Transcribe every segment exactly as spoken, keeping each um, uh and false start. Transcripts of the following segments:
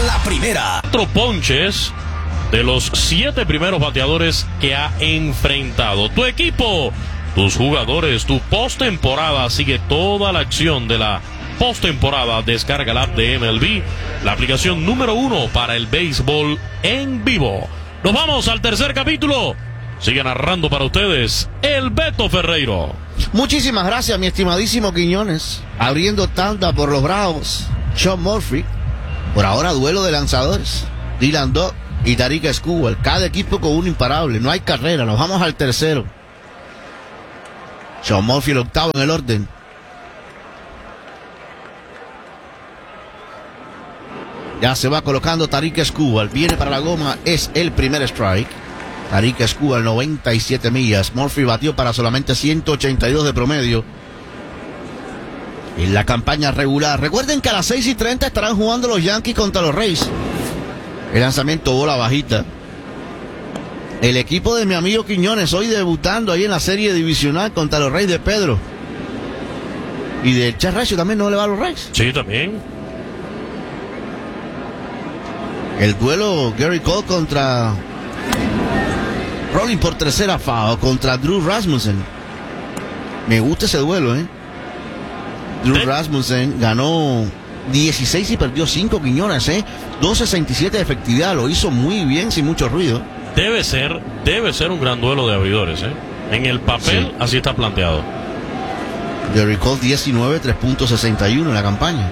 la primera. Cuatro ponches de los siete primeros bateadores que ha enfrentado. Tu equipo, tus jugadores, tu postemporada. Sigue toda la acción de la postemporada. Descarga la app de M L B, la aplicación número uno para el béisbol en vivo. Nos vamos al tercer capítulo. Sigue narrando para ustedes el Beto Ferreiro. Muchísimas gracias, mi estimadísimo Quiñones. Abriendo tanda por los Bravos, Sean Murphy. Por ahora duelo de lanzadores, Dylan Dodd y Tarik Skubal. Cada equipo con un imparable. No hay carrera. Nos vamos al tercero. Sean Murphy el octavo en el orden. Ya se va colocando Tarik Skubal. Viene para la goma. Es el primer strike. Tarik Skubal, noventa y siete millas. Murphy batió para solamente ciento ochenta y dos de promedio en la campaña regular. Recuerden que a las seis y treinta estarán jugando los Yankees contra los Rays. El lanzamiento, bola bajita. El equipo de mi amigo Quiñones hoy debutando ahí en la serie divisional contra los Rays de Pedro. Y de Chas Recio también no le va a los Rays. Sí, también. El duelo Gary Cole contra Rolling por tercera foul contra Drew Rasmussen. Me gusta ese duelo, ¿eh? Drew ¿Sí? Rasmussen ganó dieciséis y perdió cinco, Quiñones, ¿eh? dos sesenta y siete de efectividad, lo hizo muy bien, sin mucho ruido. Debe ser, debe ser un gran duelo de abridores, ¿eh? En el papel, sí, así está planteado. Gary Cole diecinueve, tres punto sesenta y uno en la campaña.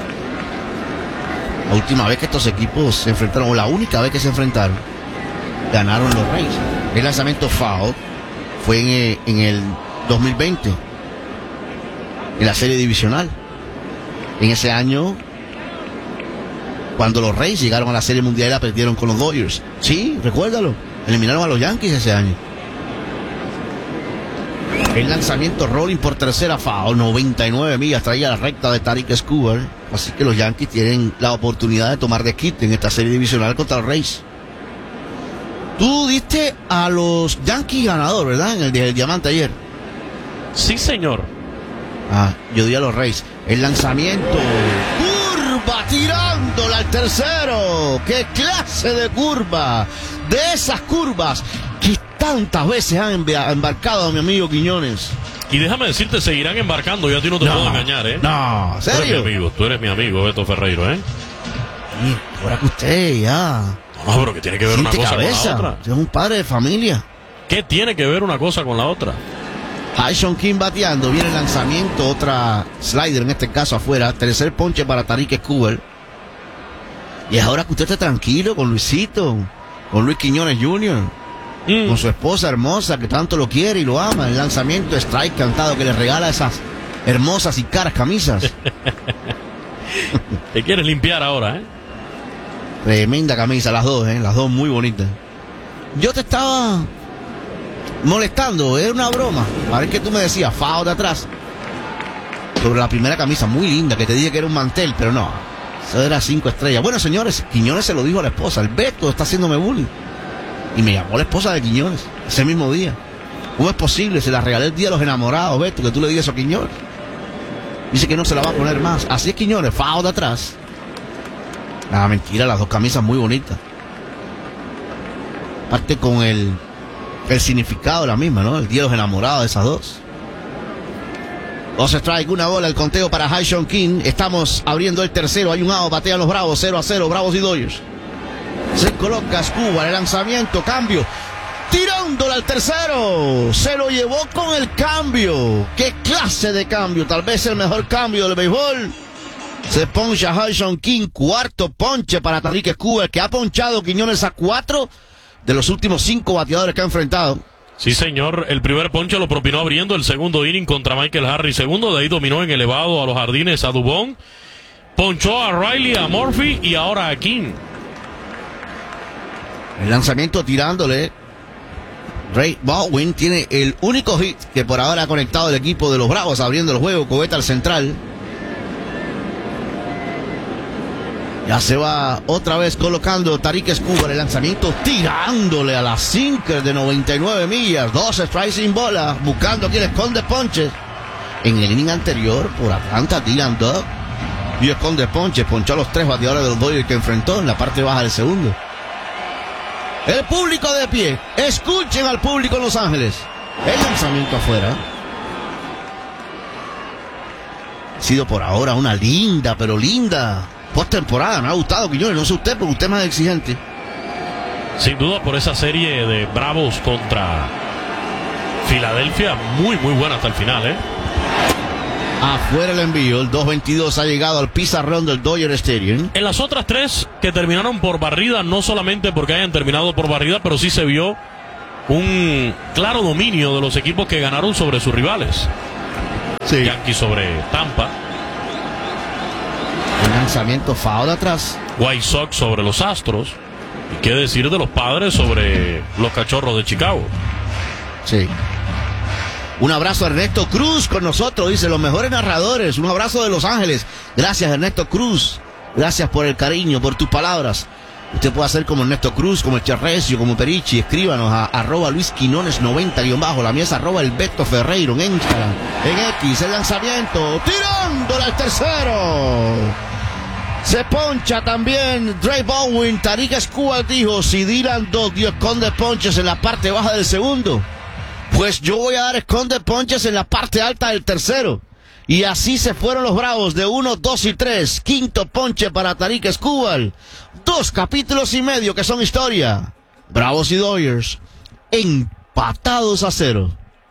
La última vez que estos equipos se enfrentaron, o la única vez que se enfrentaron, ganaron los Rays. El lanzamiento foul fue en, en el dos mil veinte, en la serie divisional. En ese año, cuando los Rays llegaron a la serie mundial, la perdieron con los Dodgers. Sí, recuérdalo. Eliminaron a los Yankees ese año. El lanzamiento rolling por tercera foul, noventa y nueve millas, traía la recta de Tarik Skubal. Así que los Yankees tienen la oportunidad de tomar desquite en esta serie divisional contra los Rays. Tú diste a los Yankees ganador, ¿verdad? En el día del diamante ayer. Sí, señor. Ah, yo di a los Rays. El lanzamiento, curva tirándola al tercero. ¡Qué clase de curva! De esas curvas que tantas veces han embarcado a mi amigo Quiñones. Y déjame decirte, seguirán embarcando. Yo a ti no te no, puedo engañar, ¿eh? No, ¿serio? Tú eres mi amigo, tú eres mi amigo, Beto Ferreiro, ¿eh? Sí, ahora que usted ya... No, pero que tiene que ver una cosa cabeza. con la otra. Usted es un padre de familia. ¿Qué tiene que ver una cosa con la otra? Hyun King bateando, viene el lanzamiento, otra slider en este caso afuera, tercer ponche para Tarik Skubal. Y es ahora que usted esté tranquilo con Luisito, con Luis Quiñones junior, mm. con su esposa hermosa que tanto lo quiere y lo ama. El lanzamiento strike cantado que le regala esas hermosas y caras camisas. Te quieres limpiar ahora, ¿eh? Tremenda camisa, las dos, ¿eh? Las dos muy bonitas. Yo te estaba molestando, era una broma. A ver qué tú me decías, foul de atrás. Sobre la primera camisa, muy linda, que te dije que era un mantel, pero no. Eso era cinco estrellas. Bueno, señores, Quiñones se lo dijo a la esposa. El Beto está haciéndome bullying. Y me llamó la esposa de Quiñones ese mismo día. ¿Cómo es posible? Se la regalé el día de los enamorados, Beto, que tú le digas eso a Quiñones. Dice que no se la va a poner más. Así es, Quiñones, foul de atrás. Nada, mentira, las dos camisas muy bonitas. Aparte con el el significado de la misma, ¿no? El día de los enamorados de esas dos. Dos strike, una bola, el conteo para Hyun King. Estamos abriendo el tercero, hay un out, batean los Bravos, cero a cero, Bravos y Dodgers. Se coloca Skubal, el lanzamiento, cambio. Tirándola al tercero. Se lo llevó con el cambio. ¿Qué clase de cambio? Tal vez el mejor cambio del béisbol. Se poncha Hyun King, cuarto ponche para Tarik Skubal, que ha ponchado Quiñones a cuatro de los últimos cinco bateadores que ha enfrentado. Sí, señor, el primer ponche lo propinó abriendo el segundo inning contra Michael Harris. Segundo, de ahí dominó en elevado a los jardines a Dubón. Ponchó a Riley, a Murphy y ahora a King. El lanzamiento tirándole. Ray Baldwin tiene el único hit que por ahora ha conectado el equipo de los Bravos abriendo el juego. Coveta al central. Ya se va otra vez colocando Tarik Skubal, el lanzamiento tirándole a la sinker de noventa y nueve millas. Dos strikes sin bola, buscando quien esconde ponches. En el inning anterior, por Atlanta, Dylan Dodd Dio Conde ponche, ponchó a los tres bateadores de los Dodgers que enfrentó en la parte baja del segundo. El público de pie. Escuchen al público en Los Ángeles. El lanzamiento afuera. Ha sido por ahora una linda, pero linda postemporada. Me ha gustado, Quiñones. No sé usted, porque usted es más exigente. Sin duda por esa serie de Bravos contra Filadelfia. Muy, muy buena hasta el final, ¿eh? Afuera el envío. El dos veintidós ha llegado al pizarrón del Dodger Stadium. En las otras tres que terminaron por barrida, no solamente porque hayan terminado por barrida, pero sí se vio un claro dominio de los equipos que ganaron sobre sus rivales. Sí. Yankees sobre Tampa. Un lanzamiento foul atrás. White Sox sobre los Astros. Y qué decir de los Padres sobre los Cachorros de Chicago. Sí. Un abrazo a Ernesto Cruz con nosotros, dice, los mejores narradores. Un abrazo de Los Ángeles. Gracias, Ernesto Cruz. Gracias por el cariño, por tus palabras. Usted puede hacer como Ernesto Cruz, como el Charrecio, como Perichi. Escríbanos a arroba Luis Quinones noventa guión bajo. La mía es arroba el Beto Ferreiro en Instagram. En X, el lanzamiento. Tirándole al tercero. Se poncha también Dre Baldwin. Tarik Skubal dijo, si Dylan dos dio esconde ponches en la parte baja del segundo, pues yo voy a dar esconde ponches en la parte alta del tercero. Y así se fueron los Bravos de uno, dos y tres. Quinto ponche para Tarik Skubal. Dos capítulos y medio que son historia. Bravos y Dodgers empatados a cero.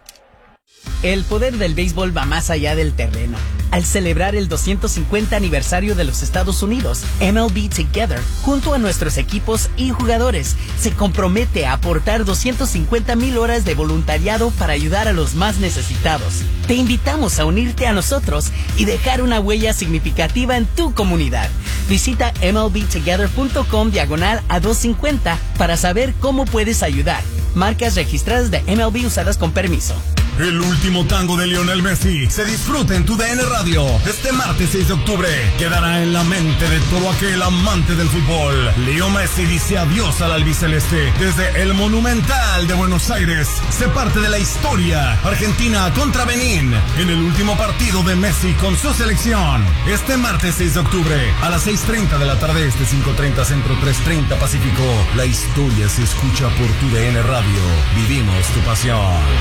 El poder del béisbol va más allá del terreno. Al celebrar el doscientos cincuenta aniversario de los Estados Unidos, M L B Together, junto a nuestros equipos y jugadores, se compromete a aportar doscientas cincuenta mil horas de voluntariado para ayudar a los más necesitados. Te invitamos a unirte a nosotros y dejar una huella significativa en tu comunidad. Visita mlbtogether.com diagonal a doscientos cincuenta para saber cómo puedes ayudar. Marcas registradas de M L B usadas con permiso. El último tango de Lionel Messi se disfruta en tu D N Radio. Este martes seis de octubre quedará en la mente de todo aquel amante del fútbol. Leo Messi dice adiós al albiceleste desde el Monumental de Buenos Aires. Se parte de la historia. Argentina contra Benín en el último partido de Messi con su selección. Este martes seis de octubre a las seis treinta de la tarde este, cinco treinta centro, tres treinta pacífico. La historia se escucha por tu D N Radio. Vivimos tu pasión.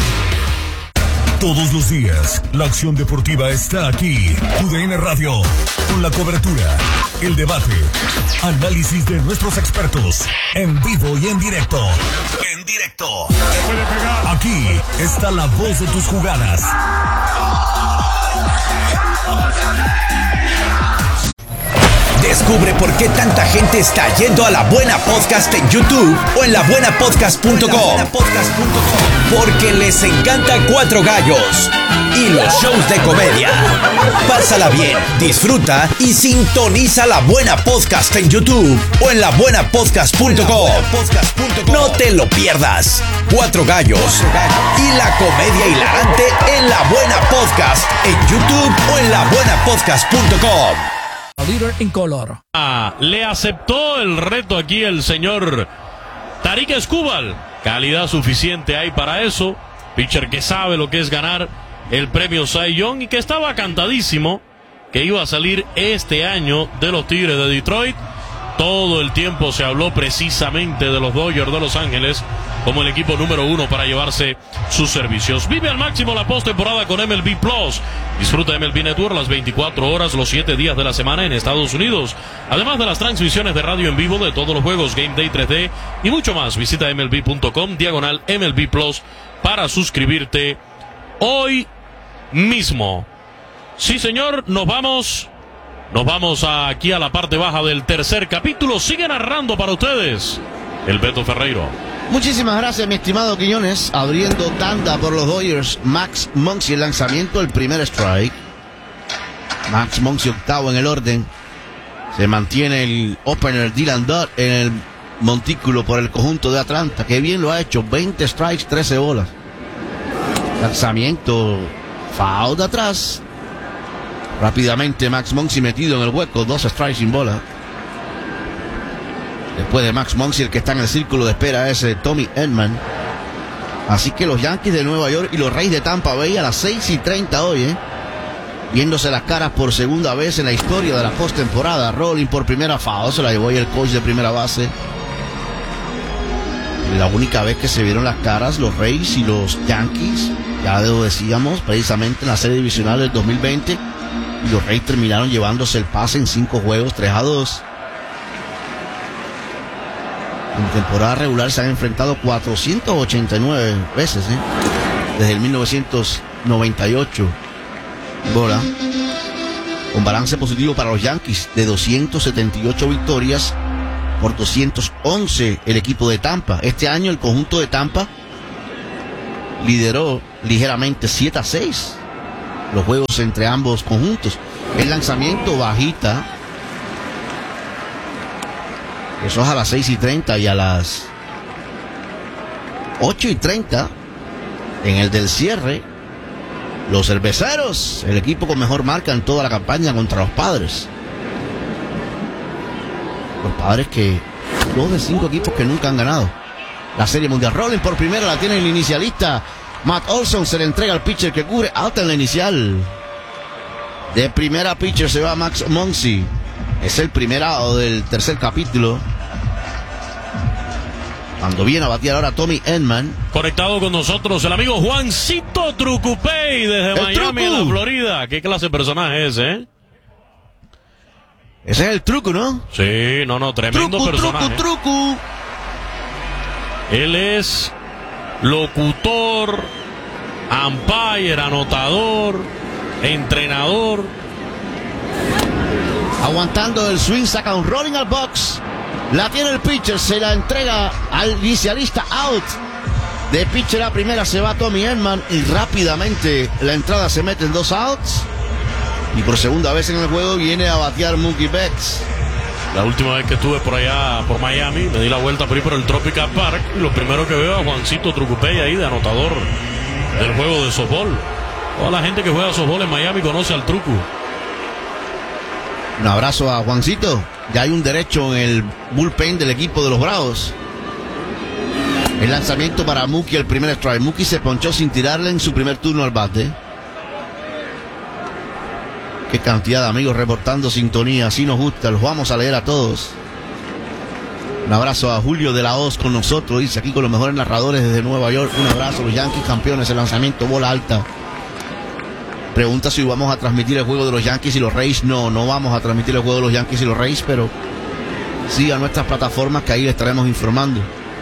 Todos los días, la acción deportiva está aquí. Tu D N Radio, con la cobertura, el debate, análisis de nuestros expertos, en vivo y en directo. En directo. Aquí está la voz de tus jugadas. Descubre por qué tanta gente está yendo a La Buena Podcast en YouTube o en la buena podcast punto com. Porque les encanta Cuatro Gallos y los shows de comedia. Pásala bien, disfruta y sintoniza La Buena Podcast en YouTube o en la buena podcast punto com. No te lo pierdas. Cuatro Gallos y la comedia hilarante en La Buena Podcast en YouTube o en la buena podcast punto com. Líder en color. Ah, le aceptó el reto aquí el señor Tarik Skubal. Calidad suficiente hay para eso. Pitcher que sabe lo que es ganar el premio Cy Young y que estaba cantadísimo que iba a salir este año de los Tigres de Detroit. Todo el tiempo se habló precisamente de los Dodgers de Los Ángeles como el equipo número uno para llevarse sus servicios. Vive al máximo la postemporada con M L B Plus. Disfruta M L B Network las veinticuatro horas, los siete días de la semana en Estados Unidos. Además de las transmisiones de radio en vivo de todos los juegos, Game Day tres D y mucho más. Visita M L B punto com, diagonal M L B Plus para suscribirte hoy mismo. Sí, señor, nos vamos... Nos vamos a, aquí a la parte baja del tercer capítulo. Sigue narrando para ustedes el Beto Ferreiro. Muchísimas gracias, mi estimado Quiñones. Abriendo tanda por los Dodgers, Max Muncy, el lanzamiento, el primer strike. Max Muncy octavo en el orden. Se mantiene el opener Dylan Dodd en el montículo por el conjunto de Atlanta. Que bien lo ha hecho, veinte strikes, trece bolas. Lanzamiento, foul de atrás. Rápidamente Max Muncy metido en el hueco, dos strikes sin bola. Después de Max Muncy, el que está en el círculo de espera es eh, Tommy Edman. Así que los Yankees de Nueva York y los Reyes de Tampa Bay a las seis y treinta hoy, ¿eh? viéndose las caras por segunda vez en la historia de la postemporada. Rolling por primera foul, se la llevó ahí el coach de primera base. La única vez que se vieron las caras los Rays y los Yankees, ya lo decíamos, precisamente en la serie divisional del dos mil veinte, y los Rays terminaron llevándose el pase en cinco juegos, tres a dos. En temporada regular se han enfrentado cuatrocientas ochenta y nueve veces, ¿eh? Desde el mil novecientos noventa y ocho. Bola. Con balance positivo para los Yankees de doscientas setenta y ocho victorias por doscientos once el equipo de Tampa. Este año el conjunto de Tampa lideró ligeramente siete a seis los juegos entre ambos conjuntos. El lanzamiento bajita. Eso es a las seis y treinta y a las ocho y treinta en el del cierre. Los Cerveceros, el equipo con mejor marca en toda la campaña contra los Padres. Los Padres que dos de cinco equipos que nunca han ganado la Serie Mundial. Rolling por primera, la tiene el inicialista Matt Olson, se le entrega al pitcher que cubre, out en la inicial. De primera pitcher se va Max Muncy. Es el primer out del tercer capítulo. Cuando viene a batear ahora Tommy Edman. Conectado con nosotros el amigo Juancito Trucupey desde El Miami, Trucu. la Florida. ¿Qué clase de personaje es, eh? Ese es el truco, ¿no? Sí, no, no, tremendo Truco, personaje. truco, truco. Él es locutor, umpire, anotador, entrenador. Aguantando el swing, saca un rolling al box. La tiene el pitcher, se la entrega al inicialista, out. De pitcher a primera se va Tommy Edman y rápidamente la entrada se mete en dos outs. Y por segunda vez en el juego viene a batear Mookie Betts. La última vez que estuve por allá, por Miami, me di la vuelta por ahí por el Tropical Park y lo primero que veo a Juancito Trucupey ahí de anotador del juego de softball. Toda la gente que juega softball en Miami conoce al Truco. Un abrazo a Juancito. Ya hay un derecho en el bullpen del equipo de los Bravos. El lanzamiento para Mookie, el primer strike. Mookie se ponchó sin tirarle en su primer turno al bate. Qué cantidad de amigos reportando sintonía. Así nos gusta, los vamos a leer a todos. Un abrazo a Julio de la Hoz con nosotros. Dice aquí con los mejores narradores desde Nueva York. Un abrazo, los Yankees campeones. El lanzamiento, bola alta. Pregunta si vamos a transmitir el juego de los Yankees y los Rays. No, no vamos a transmitir el juego de los Yankees y los Rays, pero sí a nuestras plataformas que ahí les estaremos informando.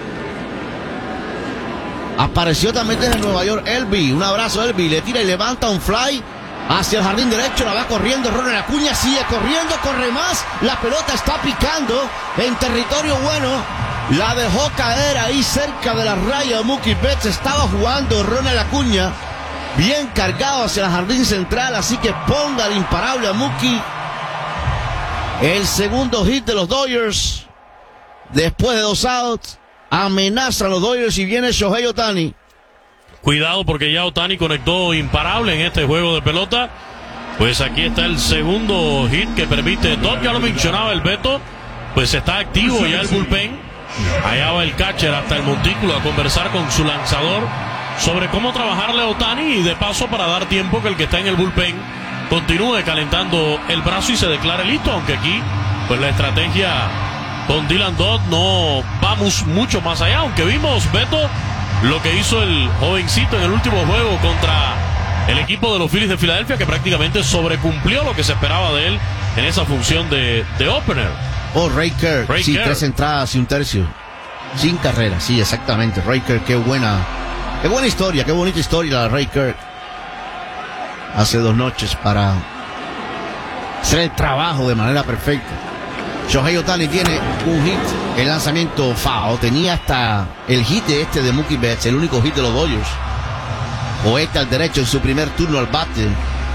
Apareció también desde Nueva York Elby. Un abrazo, Elby. Le tira y levanta un fly hacia el jardín derecho. La va corriendo Ronald Acuña. Sigue corriendo, corre más. La pelota está picando en territorio bueno. La dejó caer ahí cerca de la raya de Mookie Betts. Estaba jugando Ronald Acuña bien cargado hacia el jardín central, así que ponga el imparable a Mookie. El segundo hit de los Dodgers. Después de dos outs, amenazan los Dodgers y viene Shohei Ohtani. Cuidado porque ya Ohtani conectó imparable en este juego de pelota. Pues aquí está el segundo hit que permite Doc, ya lo mencionaba el Beto. Pues está activo ya el bullpen. Allá va el catcher hasta el montículo a conversar con su lanzador sobre cómo trabajarle a Ohtani y de paso para dar tiempo que el que está en el bullpen continúe calentando el brazo y se declare listo, aunque aquí pues la estrategia con Dylan Dodd no vamos mucho más allá, aunque vimos, Beto, lo que hizo el jovencito en el último juego contra el equipo de los Phillies de Filadelfia, que prácticamente sobrecumplió lo que se esperaba de él en esa función de, de opener. Oh, Ray Kerr, Ray sí, Kerr. tres entradas y un tercio sin carrera, sí, exactamente. Ray Kerr, qué buena Qué buena historia, qué bonita historia la de Ray Kerr. Hace dos noches para hacer el trabajo de manera perfecta. Shohei Ohtani tiene un hit, el lanzamiento foul. Tenía hasta el hit este de Mookie Betts, el único hit de los Dodgers. Poeta al derecho en su primer turno al bate.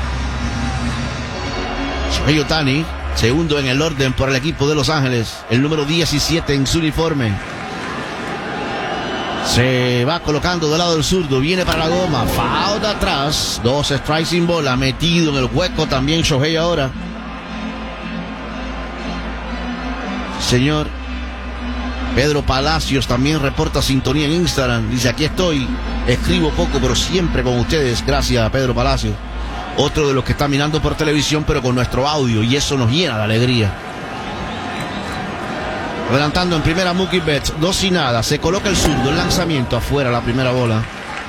Shohei Ohtani, segundo en el orden por el equipo de Los Ángeles, el número diecisiete en su uniforme. Se va colocando del lado del zurdo, viene para la goma, foul de atrás, dos strikes sin bola, metido en el hueco también Shohei ahora. Señor Pedro Palacios también reporta sintonía en Instagram, dice aquí estoy, escribo poco pero siempre con ustedes, gracias Pedro Palacios. otro de los que está mirando por televisión, pero con nuestro audio, y eso nos llena de alegría. Adelantando en primera Mookie Betts, dos y nada, se coloca el zurdo, el lanzamiento afuera, la primera bola.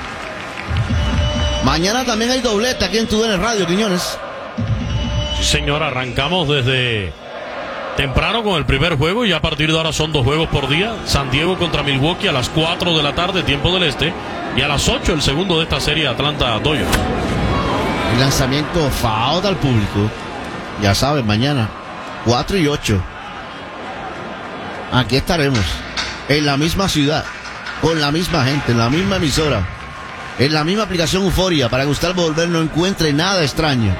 Mañana también hay doblete aquí en tu D N Radio, Quiñones. Sí, señor, arrancamos desde temprano con el primer juego y a partir de ahora son dos juegos por día. San Diego contra Milwaukee a las cuatro de la tarde, tiempo del este, y a las ocho el segundo de esta serie, Atlanta Dodgers. El lanzamiento foul al público. Ya saben, mañana cuatro y ocho. Aquí estaremos, en la misma ciudad, con la misma gente, en la misma emisora, en la misma aplicación Euforia, para que usted al volver no encuentre nada extraño.